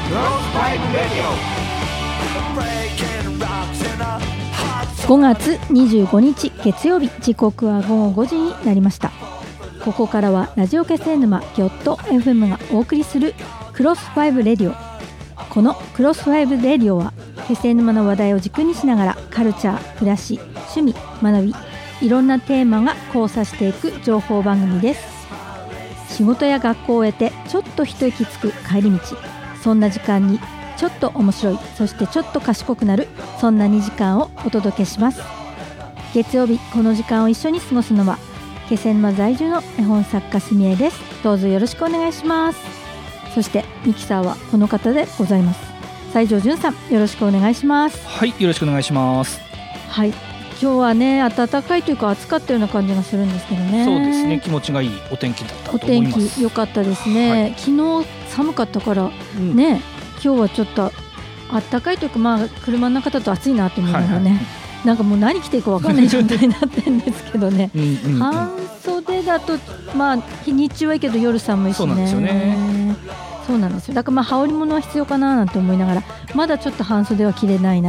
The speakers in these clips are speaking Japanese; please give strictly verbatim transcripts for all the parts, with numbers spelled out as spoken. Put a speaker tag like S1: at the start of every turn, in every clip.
S1: ごがつにじゅうごにち月曜日、時刻はごごごじになりました。ここからはラジオ気仙沼ギョット エフエム がお送りするクロスファイブレディオ。このクロスファイブレディオは気仙沼の話題を軸にしながらカルチャー、暮らし、趣味、学び、いろんなテーマが交差していく情報番組です。仕事や学校を終えてちょっと一息つく帰り道、そんな時間にちょっと面白い、そしてちょっと賢くなる、そんなにじかんをお届けします。月曜日この時間を一緒に過ごすのは気仙沼在住の絵本作家すみえです。どうぞよろしくお願いします。そしてミキサーはこの方でございます。西条潤さん、よろしくお願いします。
S2: はい、よろしくお願いします。
S1: はい、今日はね暖かいというか暑かったような感じがするんですけどね。
S2: そうですね、気持ちがいいお天気だったと思います。
S1: お天気良かったですね、はい、昨日寒かったからね、うん、今日はちょっと暖かいというか、まあ車の中だと暑いなと思いながらね、はいはい、なんかもう何着ていいか分かんない状態になってるんですけどねうんうん、うん、半袖だとまあ日中はいいけど夜寒いしね。
S2: そうなんですよね。
S1: そうなんですよ。だからまあ羽織物は必要かななんて思いながら、まだちょっと半袖は着れないな、うん、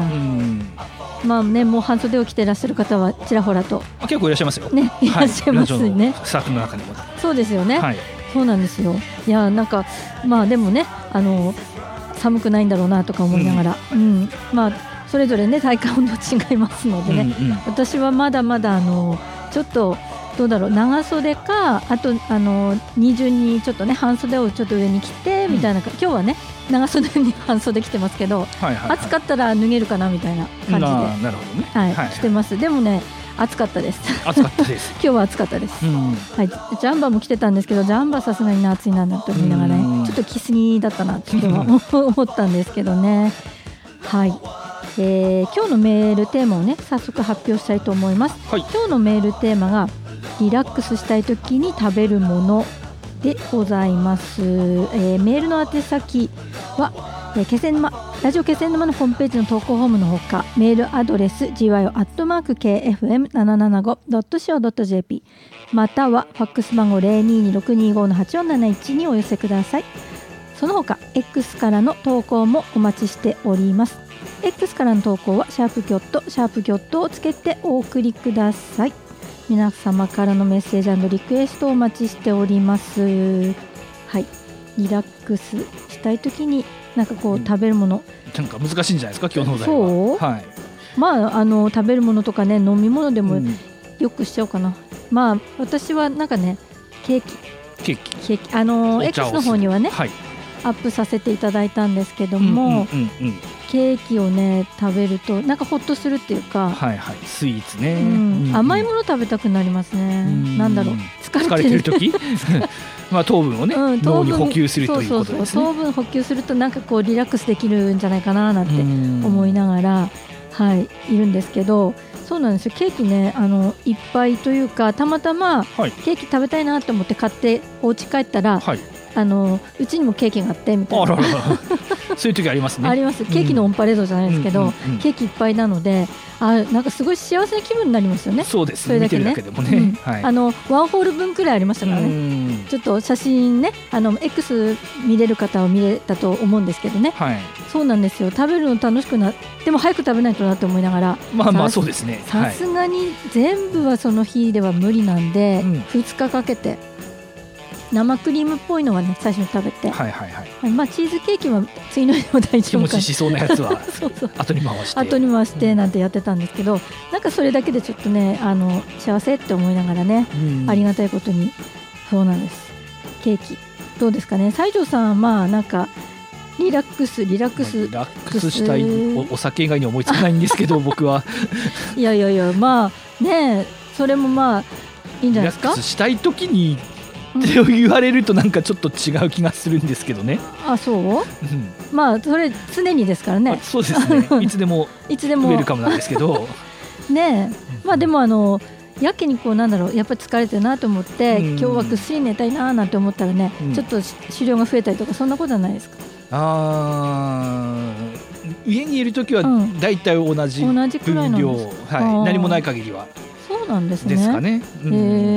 S1: まあね、もう半袖を着てらっしゃる方はちらほらと
S2: 結構いらっしゃいますよ、
S1: ね、いらっしゃいますね、
S2: はい、スタッフの中にも。
S1: そうですよね、
S2: はい、
S1: そうなんですよ。いやなんかまあでもね、あの寒くないんだろうなとか思いながら、うんうん、まあそれぞれね体感温度違いますのでね、うんうん、私はまだまだあのちょっとどうだろう、長袖かあとあの二重にちょっとね半袖をちょっと上に着てみたいな、うん、今日はね長袖に半袖着てますけど、はいはいはい、暑かったら脱げるかなみたいな感じで、なるほどね、はいはいはい、着てます。でもね暑かったです
S2: 暑かったです
S1: 今日は暑かったです、うん、はい、ジャンバーも着てたんですけど、ジャンバーさすがに暑いなと思いながらね、ちょっと着すぎだったなって思ったんですけどねはい、えー、今日のメールテーマをね早速発表したいと思います、はい、今日のメールテーマがリラックスしたい時に食べるものでございます、えー、メールの宛先は、えー、気仙沼ラジオ気仙沼のホームページの投稿フォームのほか、メールアドレス ジーワイオ アットマーク ケーエフエムななななご ドットシーオー ドット ジェーピー またはファックス番号 ゼロにーにーろくにーご のはちよんなないちにお寄せください。その他 X からの投稿もお待ちしております。 X からの投稿はシャープギョットシャープギョットをつけてお送りください。皆様からのメッセージ&リクエストをお待ちしております。はい、リラックスしたい時になんかこう食べるもの、
S2: うん、なんか難しいんじゃないですか今日のお題は。
S1: そう、はい、まああの食べるものとかね飲み物でもよくしちゃおうかな、うん、まあ私はなんかねケーキ
S2: ケーキ
S1: ケーキあの X の方にはね、はい、アップさせていただいたんですけども、うんうんうんうん、ケーキをね食べるとなんかほっとするっていうか、
S2: はいはい、スイーツね、
S1: うんうん、甘いもの食べたくなりますね。んなんだろう、疲れてる、
S2: 疲れてる時まあ糖分をね、うん、脳に補給するということですね。
S1: そうそうそう、糖分補給するとなんかこうリラックスできるんじゃないかななんて思いながら、はい、いるんですけど、そうなんですよ。ケーキねあのいっぱいというかたまたまケーキ食べたいなと思って買ってお家帰ったら、はい、あのうちにもケーキがあってみたいな。あららら
S2: そういう時ありますね。
S1: あります。ケーキのオンパレードじゃないですけど、うんうんうんうん、ケーキいっぱいなので、あなんかすごい幸せな気分になりますよね。
S2: そうです。それだけね、見てるだけでもね、うん、はい、あ
S1: のワンホール分くらいありましたからね。ちょっと写真ね、あの X 見れる方は見れたと思うんですけどね、はい、そうなんですよ。食べるの楽しくなでも早く食べないとなと思いながら、
S2: まあまあそうですね、
S1: さすがに全部はその日では無理なんで、うん、ふつかかけて生クリームっぽいのはね最初に食べて、はいはいはい、まあ、チーズケーキは次の日も大丈夫か
S2: 気持ちしそうなやつはそうそう後に回して
S1: 後に回してなんてやってたんですけど、うん、なんかそれだけでちょっとねあの幸せって思いながらね、うん、ありがたいことにそうなんです。ケーキどうですかね西条さんは。まあなんかリラックスリラックス
S2: リラックスしたい お, お酒以外に思いつかないんですけど僕はい
S1: やいやいやまあねそれもまあいいんじゃないですか。
S2: リラックスしたい時にって言われるとなんかちょっと違う気がするんですけどね。
S1: あ、そう、うん、まあそれ常にですからね。
S2: そうですねいつでもウェルカムなんですけど
S1: ねえ、まあでもあのやけにこうなんだろうやっぱり疲れてるなと思って、うん、今日はぐっすり寝たいななんて思ったらね、うん、ちょっと酒量が増えたりとかそんなことはないですか。
S2: あ家にいるときはだいたい同じ分量、
S1: 同じくらいなんですか。
S2: はい、何もない限りは
S1: そうなんですね。
S2: ですかね、うん、
S1: えー